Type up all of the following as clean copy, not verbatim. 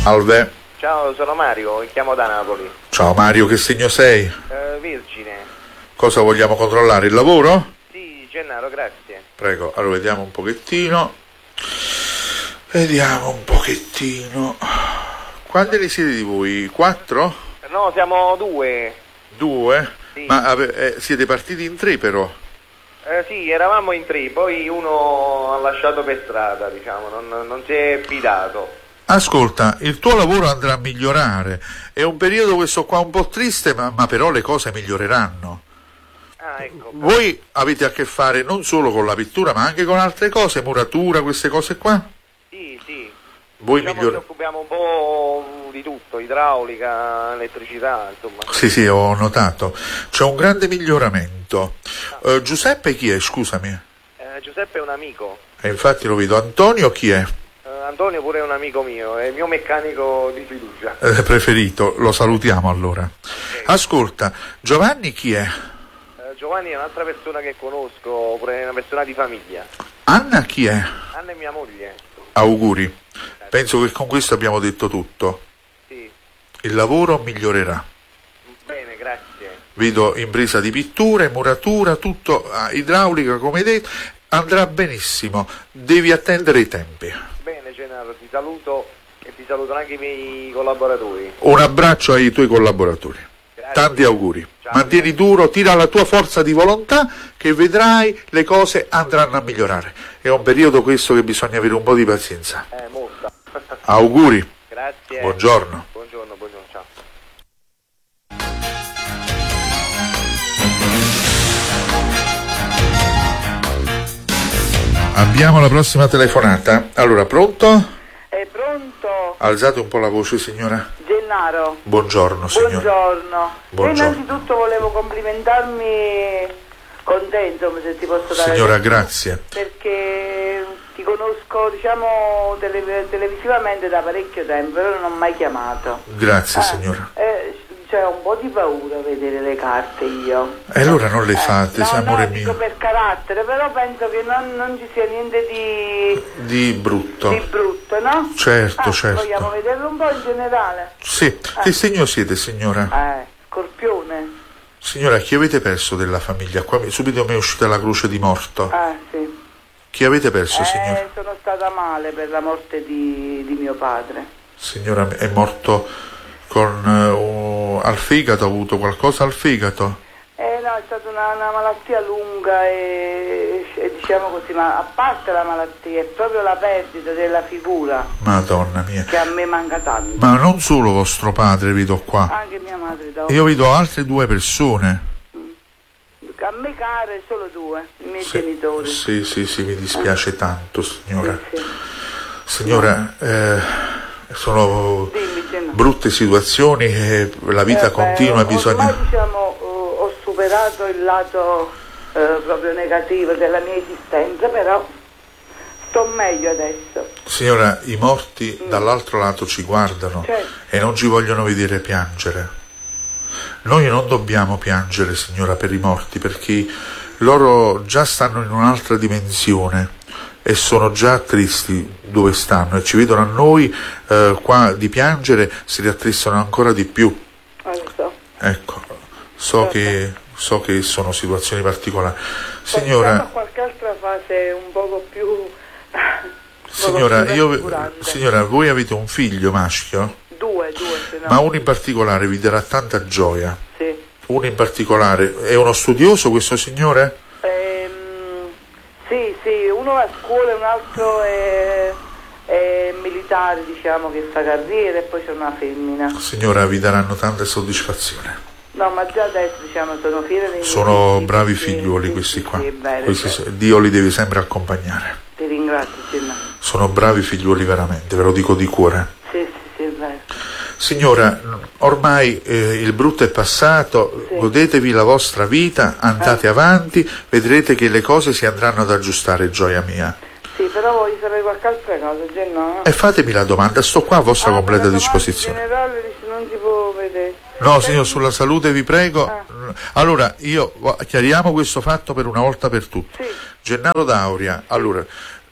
Salve. Ciao, sono Mario, chiamo da Napoli. Ciao Mario, che segno sei? Vergine. Cosa vogliamo controllare? Il lavoro? Sì, Gennaro, grazie. Prego, allora vediamo un pochettino. Vediamo un pochettino. Quanti ne siete di voi? 4? No, siamo 2. 2? Sì. Ma siete partiti in 3 però? Sì, eravamo in 3, poi uno ha lasciato per strada, diciamo, non si è fidato. Ascolta, il tuo lavoro andrà a migliorare. È un periodo questo qua un po' triste, ma però le cose miglioreranno. Ah, ecco. Voi avete a che fare non solo con la pittura, ma anche con altre cose, muratura, queste cose qua? Sì, sì. Voi Diciamo ci occupiamo un po' di tutto, idraulica, elettricità, insomma. Sì, ho notato. C'è un grande miglioramento. Giuseppe chi è, scusami? Giuseppe è un amico. Infatti lo vedo. Antonio chi è? Antonio pure è un amico mio, è il mio meccanico di fiducia. Preferito, lo salutiamo allora. Okay. Ascolta, Giovanni chi è? Giovanni è un'altra persona che conosco, pure una persona di famiglia. Anna chi è? Anna è mia moglie. Auguri. Penso che con questo abbiamo detto tutto. Sì. Il lavoro migliorerà. Bene, grazie. Vedo impresa di pitture, muratura, tutto, idraulica come hai detto, andrà benissimo. Devi attendere i tempi. Bene Gennaro, ti saluto e ti salutano anche i miei collaboratori. Un abbraccio ai tuoi collaboratori. Grazie. Tanti auguri. Ciao. Mantieni duro, tira la tua forza di volontà che vedrai le cose andranno a migliorare. È un periodo questo che bisogna avere un po' di pazienza. Molta. Auguri. Grazie. Buongiorno. Buongiorno, ciao. Abbiamo la prossima telefonata. Allora, pronto? È pronto? Alzate un po' la voce, signora. Gennaro. Buongiorno, signora. Buongiorno. Buongiorno. Innanzitutto volevo complimentarmi con te, insomma, se ti posso dare. Signora, grazie. Perché ti conosco, diciamo, televisivamente da parecchio tempo, però non ho mai chiamato. Grazie, signora. C'è un po' di paura a vedere le carte io. E allora non le fate, no, amore no, mio. dico per carattere, però penso che non ci sia niente Di brutto. di brutto, no? Certo, certo. Vogliamo vederlo un po' in generale? Sì. Che segno siete, signora? Scorpione. Signora, chi avete perso della famiglia? Qua subito mi è uscita la croce di morto. Sì. Chi avete perso, signora? Sono stata male per la morte di mio padre. Signora, è morto con al fegato, ha avuto qualcosa al fegato? No, è stata una malattia lunga e diciamo così, ma a parte la malattia è proprio la perdita della figura. Madonna mia. Che a me manca tanto. Ma non solo vostro padre vedo qua. Anche mia madre da Io vedo altre 2 persone. A me care solo 2, i miei genitori. Sì, mi dispiace tanto, signora. Sì. Signora, sono brutte situazioni e la vita continua, bisogna... Ormai, diciamo, ho superato il lato proprio negativo della mia esistenza, però sto meglio adesso. Signora, i morti dall'altro lato ci guardano, certo, e non ci vogliono vedere piangere. Noi non dobbiamo piangere, signora, per i morti, perché loro già stanno in un'altra dimensione e sono già tristi dove stanno, e ci vedono a noi qua di piangere, si rattristano ancora di più. Lo so. Ecco, so che sono situazioni particolari. Signora, passiamo a qualche altra fase un poco più signora, voi avete un figlio maschio? 2, se no. Ma uno in particolare vi darà tanta gioia. Sì. Uno in particolare è uno studioso, questo signore? Sì, uno va a scuola e un altro è militare, diciamo, che fa carriera, e poi c'è una femmina. Signora, vi daranno tanta soddisfazione. No, ma già adesso, diciamo, sono fiera dei miei Sono figli, bravi sì, figliuoli sì, questi qua. Sì, bene, Dio li deve sempre accompagnare. Ti ringrazio, Gennaro. Sono bravi figliuoli veramente, ve lo dico di cuore. Sì, è vero. Signora, ormai il brutto è passato, sì, godetevi la vostra vita, andate avanti, vedrete che le cose si andranno ad aggiustare, gioia mia. Sì, però voglio sapere qualche altra cosa, Gennaro. E fatemi la domanda, sto qua a vostra completa disposizione. In generale non si può vedere. No, signor, sulla salute vi prego. Allora, io chiariamo questo fatto per una volta per tutte. Sì. Gennaro D'Auria, allora,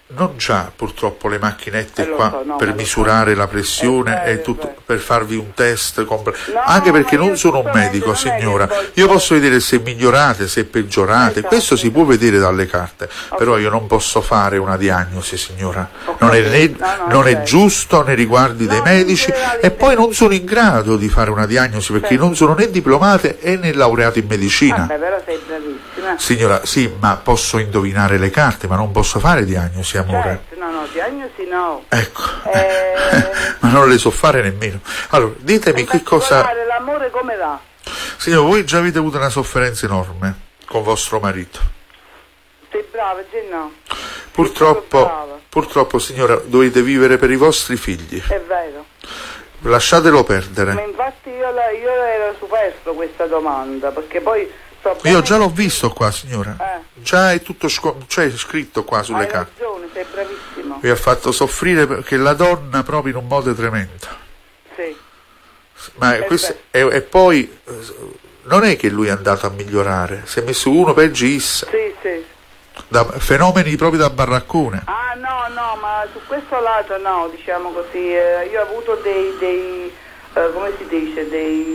non c'ha purtroppo le macchinette lo qua so, no, per ma lo misurare so. la pressione È e vero, tutto, è vero. per farvi un test No, anche perché ma io non sono un assolutamente medico, non è che signora. voglio- Io posso vedere se migliorate, se peggiorate, Esatto, questo si esatto. può vedere dalle carte, però io non posso fare una diagnosi, signora. Ho Non è, capito. No, non è certo. giusto nei riguardi dei No, medici in generale, e poi non sono in grado di fare una diagnosi perché Certo. non sono né diplomate né laureato in medicina. Vabbè, però sei bravissima. Signora, sì, ma posso indovinare le carte, ma non posso fare diagnosi, amore. Certo, no, diagnosi no. Ecco, Eh, ma non le so fare nemmeno. Allora, ditemi in che cosa... particolare l'amore come va? Signora, voi già avete avuto una sofferenza enorme con vostro marito. Sei brava, no? Purtroppo, signora, dovete vivere per i vostri figli. È vero. Lasciatelo Ma perdere. infatti io ero superfluo questa domanda, perché poi so Io bene già l'ho che- visto qua, signora. Già è tutto c'è scritto qua sulle Hai carte. ragione, sei bravissimo. Vi ha fatto soffrire perché la donna proprio in un modo tremendo. Sì. Ma e poi non è che lui è andato a migliorare, si è messo uno peggio issa, Sì. da fenomeni proprio da baraccone. Ah no, ma su questo lato no, diciamo così, io ho avuto dei come si dice,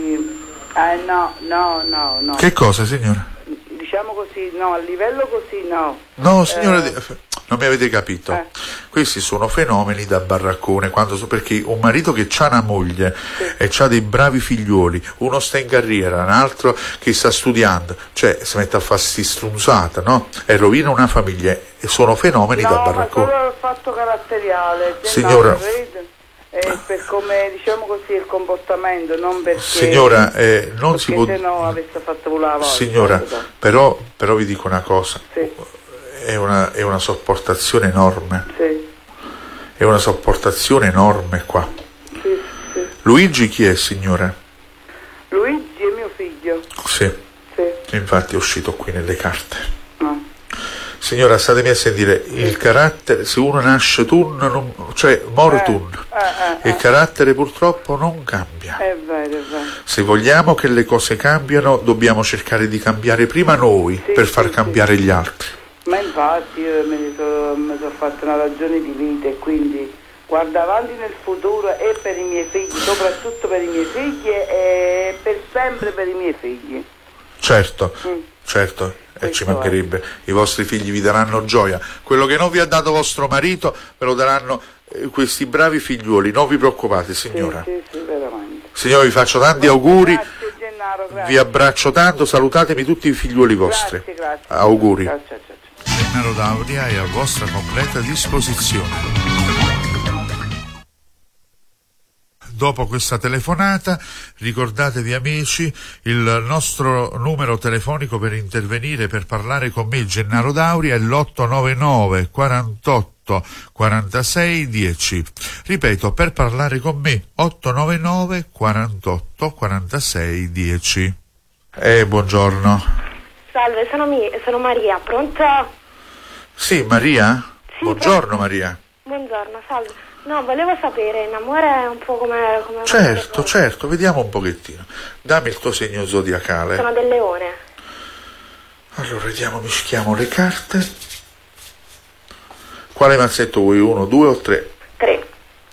no. Che cosa, signora? Diciamo così, no, a livello così no. No, signora, non mi avete capito. Eh. Questi sono fenomeni da baraccone, perché un marito che ha una moglie e ha dei bravi figlioli, uno sta in carriera, un altro che sta studiando, cioè si mette a fare sti strunzata, no? E rovina una famiglia, e sono fenomeni da No, ma barraccone. solo il fatto caratteriale, Signora. no, vedi? Per come, diciamo così, il comportamento, non perché... Signora, non si può... Perché se no avesse fatto volare la volta. Signora, però vi dico una cosa, Sì, è una sopportazione enorme, sì, è una sopportazione enorme qua. sì. Luigi chi è, signora? Luigi è mio figlio, Sì, sì, infatti è uscito qui nelle carte. no. Signora, statemi a sentire, il carattere, se uno nasce mortun, il carattere purtroppo non cambia. È vero. Se vogliamo che le cose cambiano, dobbiamo cercare di cambiare prima noi per far cambiare gli altri. Ma infatti io mi sono fatto una ragione di vita e quindi guardo avanti nel futuro e per i miei figli, soprattutto per i miei figli e per sempre per i miei figli. Certo, e ci mancherebbe, i vostri figli vi daranno gioia. Quello che non vi ha dato vostro marito ve lo daranno questi bravi figliuoli, non vi preoccupate, signora. Sì, veramente. Signora, vi faccio tanti auguri, Grazie Gennaro, grazie. vi abbraccio tanto, salutatemi tutti i figliuoli vostri. Grazie. Auguri. Ciao. Gennaro Dauria è a vostra completa disposizione. Dopo questa telefonata, ricordatevi amici, il nostro numero telefonico per intervenire, per parlare con me, Gennaro Dauria, è l'899 48 46 10. Ripeto, per parlare con me, 899 48 46 10. Buongiorno. Salve, sono Maria, pronta? Sì, Maria? Sì, Buongiorno pronto. Maria. Buongiorno, salve. No, volevo sapere, in amore è un po' come Certo, vediamo un pochettino. Dammi il tuo segno zodiacale. Sono del leone. Allora, vediamo, mischiamo le carte. Quale mazzetto vuoi? 1, 2 o 3? 3.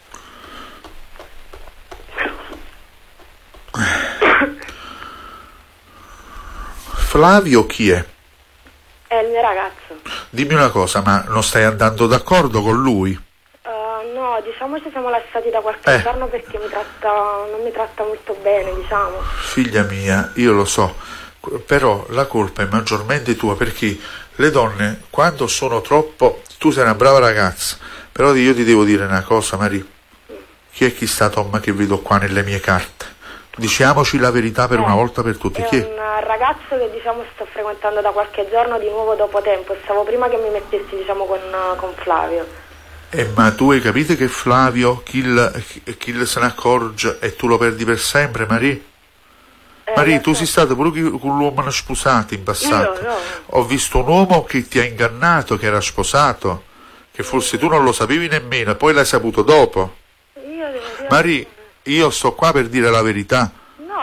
Flavio chi è? È il mio ragazzo. Dimmi una cosa, ma non stai andando d'accordo con lui? No, diciamo ci siamo lasciati da qualche giorno perché non mi tratta molto bene, diciamo. Figlia mia, io lo so, però la colpa è maggiormente tua, perché le donne, quando sono troppo... Tu sei una brava ragazza, però io ti devo dire una cosa, Maria. Chi è chi sta, Tom, che vedo qua nelle mie carte? Diciamoci la verità per una volta per tutte. Chi è? Un ragazzo che diciamo sto frequentando da qualche giorno di nuovo dopo tempo. Stavo prima che mi mettessi diciamo con Flavio. Ma tu hai capito che Flavio, chi se ne accorge e tu lo perdi per sempre, Maria? Maria, tu sei stato pure con l'uomo sposato in passato. No. Ho visto un uomo che ti ha ingannato, che era sposato, che forse tu non lo sapevi nemmeno, e poi l'hai saputo dopo. Io devo dire... Maria, io sto qua per dire la verità. No,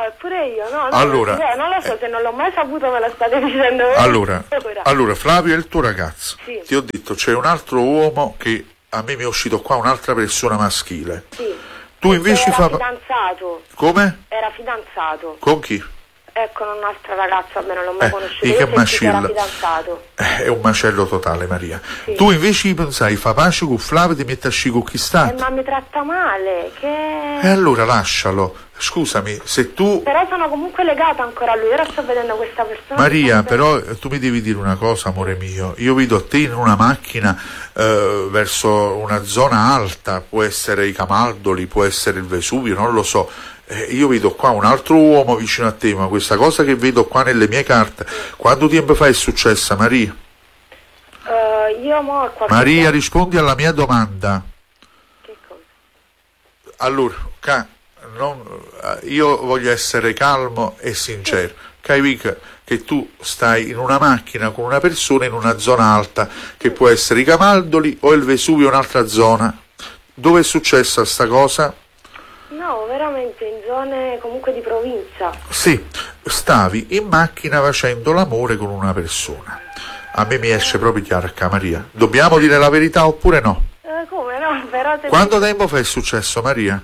pure io, no, Allora, non lo so, se non l'ho mai saputo me lo state dicendo voi. Allora, Flavio è il tuo ragazzo. Sì. Ti ho detto, c'è un altro uomo che a me mi è uscito qua, un'altra persona maschile. Sì. Tu invece era fidanzato. Come? Era fidanzato. Con chi? Con un'altra ragazza, almeno non l'ho mai conosciuto. Che Io sentito macella. era fidanzato. È un macello totale, Maria. Sì. Tu invece pensai, fa pace con Flavio e ti metti a sci con chi sta? Ma mi tratta male, che... E allora lascialo. Scusami, se tu... Però sono comunque legata ancora a lui, ora sto vedendo questa persona... Maria, però tu mi devi dire una cosa, amore mio. Io vedo te in una macchina verso una zona alta, può essere i Camaldoli, può essere il Vesuvio, non lo so. Io vedo qua un altro uomo vicino a te, ma questa cosa che vedo qua nelle mie carte, quanto tempo fa è successa, Maria? Io mo Maria, rispondi alla mia domanda. Che cosa? Allora, io voglio essere calmo e sincero. Capisci che tu stai in una macchina con una persona in una zona alta, che può essere i Camaldoli o il Vesuvio, un'altra zona. Dove è successa sta cosa? No, veramente in zone comunque di provincia. Sì, stavi in macchina facendo l'amore con una persona. A me mi esce proprio chiaro, Maria. Dobbiamo dire la verità oppure no? Come no? Però Quanto tempo fa è successo, Maria?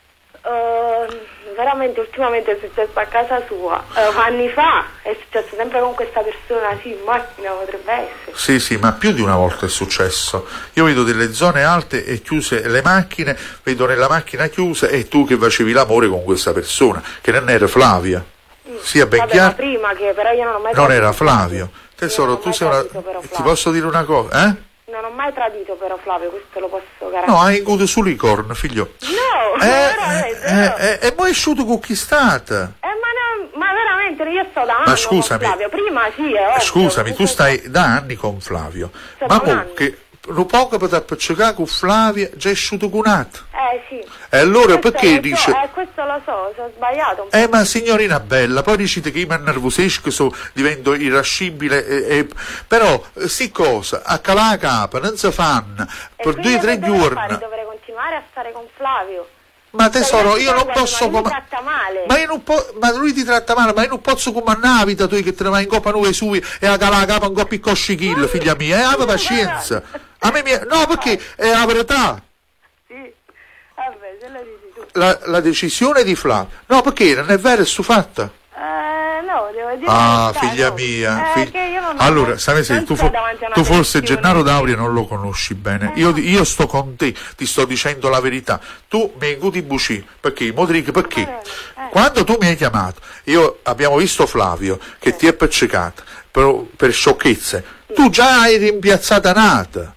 Veramente ultimamente è successo a casa sua. Anni fa è successo sempre con questa persona, sì, in macchina potrebbe essere. Sì, ma più di una volta è successo. Io vedo delle zone alte e chiuse le macchine, vedo nella macchina chiusa e tu che facevi l'amore con questa persona, che non era Flavia. Sia ben chiaro. Prima che però io non ho mai non era Flavio. Tesoro, tu sei una... Ti posso dire una cosa, eh? Non ho mai tradito però Flavio, questo lo posso garantire. No, hai avuto solo i corno, figlio. No, veramente. E poi è sciuto conquistata. Ma veramente, io sto da anni con Flavio, prima sì, è ovvio. Scusami, tu stai da anni con Flavio. Ma che un poco per appicciare con Flavia già è asciutto cunato. Sì. E allora questo perché dice... questo lo so, ho sbagliato un po'. Ma signorina bella, poi dicete che io mi innervosisco, divento irascibile, però sì cosa, a calà la capa, non si fanno, per 2 o 3 giorni... Dovrei continuare a stare con Flavio. Ma tesoro, io non posso... Ma lui ti tratta male. Ma lui ti tratta male, ma io non posso comandare la vita tu che te ne vai in coppa nuove sui e a calà la capa un coppa cosci kill, figlia mia, aveva pazienza. A me no, perché è la verità. Sì, vabbè, se lo dici tu. La decisione di Flavio. No, perché non è vero, è su fatta. No, devo dire. Figlia mia. Non allora, sai se tu forse Gennaro D'Auria non lo conosci bene. Io sto con te, ti sto dicendo la verità. Tu mi incuti buci, perché? Modric, perché? Quando tu mi hai chiamato, abbiamo visto Flavio che ti è appiccicato per sciocchezze. Tu già hai rimpiazzata nata.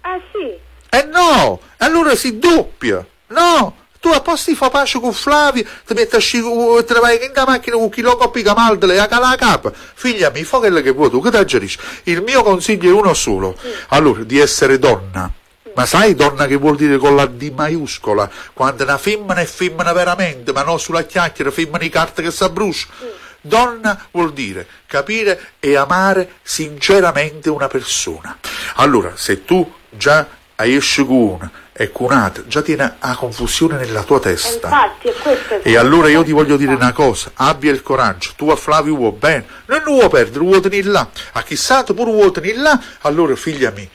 Sì. No, allora si doppia. No, tu a posti fa pace con Flavio, ti metti a sci, te ne vai in macchina con chi lo coppi Camaldole a cala la capa. Figlia mia, fa quello che vuoi tu, che ti aggerisci? Il mio consiglio è uno solo. Allora, di essere donna. Ma sai donna che vuol dire con la D maiuscola? Quando una femmina è femmina veramente, ma non sulla chiacchiera, femmina di carta che si brucia. Donna vuol dire capire e amare sinceramente una persona. Allora, se tu già hai esce con una e con un'altra, già tiene a confusione nella tua testa. Infatti, è questo. E allora io ti voglio dire una cosa, abbia il coraggio, tu a Flavio vuoi bene, non lo vuoi perdere, vuoi tenere là, a chissà tu pure vuoi tenere là, allora figlia mia,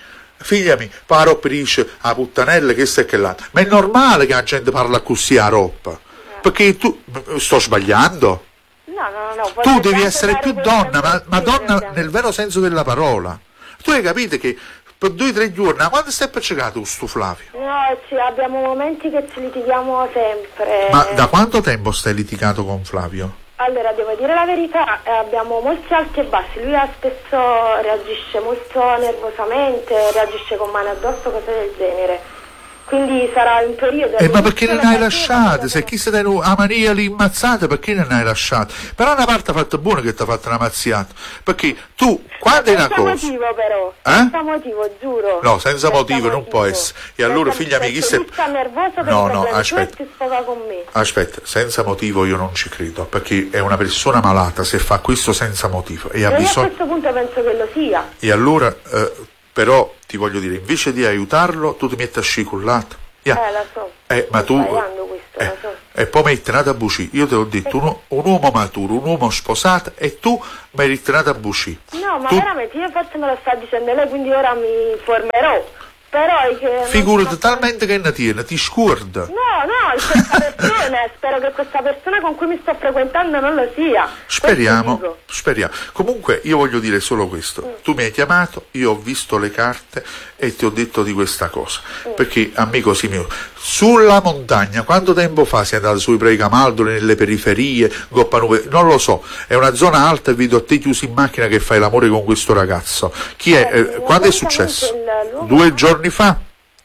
paro per dice a puttanella che sta e che là, ma è normale che la gente parla così a roppa, perché tu, sto sbagliando? No. Tu devi essere più donna, ma donna nel vero senso della parola. Tu hai capito che per 2 o 3 giorni, quando stai appiccicato sto Flavio? No, abbiamo momenti che ci litighiamo sempre. Ma da quanto tempo stai litigato con Flavio? Allora, devo dire la verità, abbiamo molti alti e bassi. Lui spesso reagisce molto nervosamente, reagisce con mani addosso, cose del genere. Quindi sarà un periodo... ma perché non hai lasciate? Se chi si dai a Maria lì immazzata, perché non hai lasciato? Però una parte fatta buona che ti ha fatto una mazziata. Perché tu, quando è una cosa... Senza motivo però, senza motivo, giuro. No, senza motivo non può essere. E allora figlia mia, chi se... Lui sta nervoso per aspetta. Si sfoga con me. Aspetta, senza motivo io non ci credo, perché è una persona malata se fa questo senza motivo. E io a questo punto penso che lo sia. E allora... però ti voglio dire, invece di aiutarlo tu ti metti a scicullato. Lo so. Ma tu questo, lo so. E poi mi hai tenato a bucì. Io te l'ho detto, un uomo maturo, un uomo sposato, e tu mi hai tenato a bucì. No, ma veramente, io forse me lo sta dicendo lei, quindi ora mi informerò. Però è che... Figurati talmente che ne tiene, ti scorda. No, questa persona, spero che questa persona con cui mi sto frequentando non lo sia. Speriamo. Comunque io voglio dire solo questo. Tu mi hai chiamato, io ho visto le carte e ti ho detto di questa cosa. Perché, amico mio, sulla montagna, quanto tempo fa sei andato sui Preicamaldoli, nelle periferie, Goppanuve, non lo so, è una zona alta e vedo a te chiuso in macchina che fai l'amore con questo ragazzo. Chi è? Quando è successo? 2 giorni fa?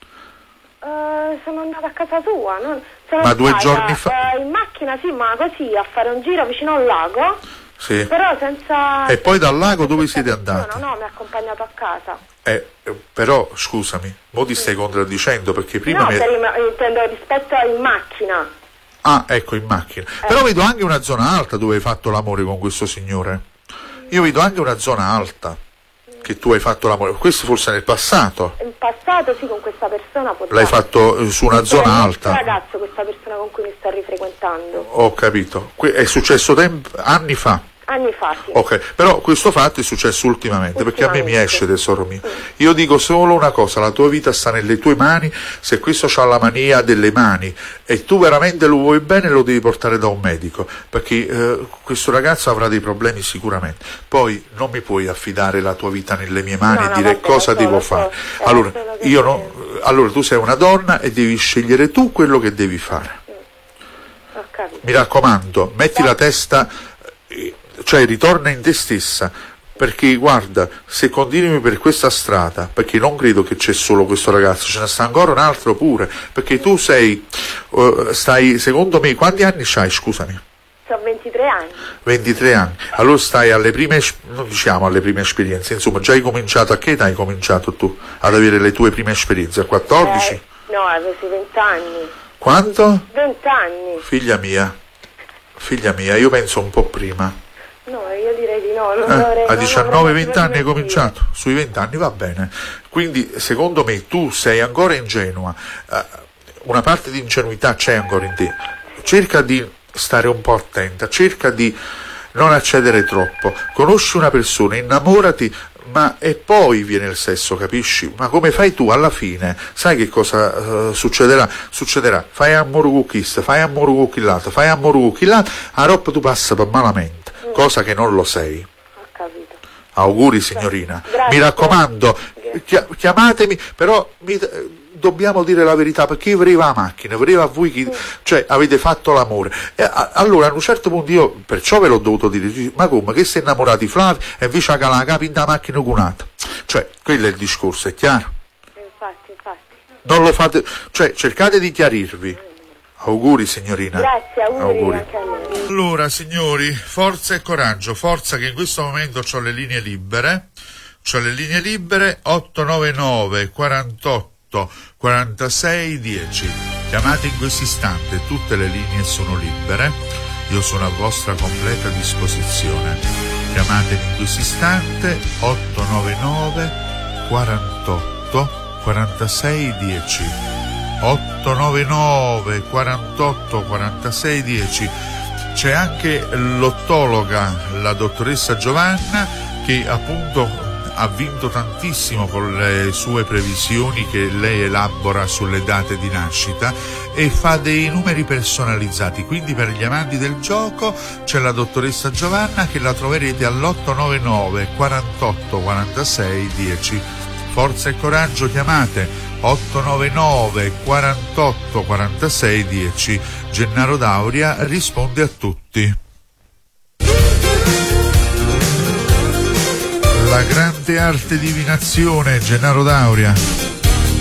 Sono andata a casa tua, Ma 2 giorni fa? In macchina, sì, ma così, a fare un giro vicino al lago. Sì. Però senza... E poi dal lago dove siete andati? No, mi ha accompagnato a casa. Però scusami, mo ti stai contraddicendo perché prima intendo rispetto a in macchina. Ah, ecco, in macchina. Però vedo anche una zona alta dove hai fatto l'amore con questo signore. Io vedo anche una zona alta che tu hai fatto l'amore. Questo forse nel passato. In passato sì, con questa persona. L'hai fatto su una zona alta. Ragazzo, questa persona con cui mi sta rifrequentando. Ho capito. È successo anni fa. Anni fa, sì. Ok, però questo fatto è successo ultimamente, perché a me mi esce, tesoro mio. Io dico solo una cosa, la tua vita sta nelle tue mani. Se questo c'ha la mania delle mani e tu veramente lo vuoi bene, lo devi portare da un medico, perché questo ragazzo avrà dei problemi sicuramente. Poi non mi puoi affidare la tua vita nelle mie mani e dire cosa devo fare. Allora tu sei una donna e devi scegliere tu quello che devi fare. Mi raccomando, metti la testa, cioè ritorna in te stessa, perché guarda, se continui per questa strada, perché non credo che c'è solo questo ragazzo, ce ne sta ancora un altro pure, perché tu stai, secondo me, quanti anni c'hai, scusami? Sono 23 anni. 23 anni, allora stai alle prime, non diciamo alle prime esperienze, insomma già hai cominciato, a che età hai cominciato tu ad avere le tue prime esperienze? A 14? No, avevo 20 anni. Quanto? 20 anni. Figlia mia, io penso un po' prima. No, io direi di no. A 19-20 anni hai cominciato? Sui 20 anni va bene. Quindi secondo me tu sei ancora ingenua, una parte di ingenuità c'è ancora in te. Cerca di stare un po' attenta, cerca di non accedere troppo. Conosci una persona, innamorati, e poi viene il sesso, capisci? Ma come fai tu alla fine? Sai che cosa succederà? Fai amore con questo, fai amore con quell'altro, fai amore con quell'altro, a roba tu passa per malamente, cosa che non lo sei. Ho capito. Auguri signorina. Grazie. Mi raccomando, chiamatemi, però dobbiamo dire la verità, perché io vorrei la macchina, vorrei a voi cioè avete fatto l'amore. Allora a un certo punto io perciò ve l'ho dovuto dire, ma come, che sei innamorati Flavio e invece la capi in da macchina con un'altra? Cioè, quello è il discorso, è chiaro? Infatti. Non lo fate, cioè cercate di chiarirvi. Auguri signorina. Grazie, auguri. Anche a lei. Allora signori, forza e coraggio, forza che in questo momento ho le linee libere. 899 48 46 10. Chiamate in questo istante, tutte le linee sono libere, io sono a vostra completa disposizione. Chiamate in questo istante 899 48 46 10. 899 48 46 10. C'è anche l'ottologa, la dottoressa Giovanna, che appunto ha vinto tantissimo con le sue previsioni che lei elabora sulle date di nascita e fa dei numeri personalizzati. Quindi per gli amanti del gioco c'è la dottoressa Giovanna, che la troverete all'899 48 46 10. Forza e coraggio, chiamate 899 48 46 10. Gennaro Dauria risponde a tutti. La grande arte divinazione, Gennaro Dauria.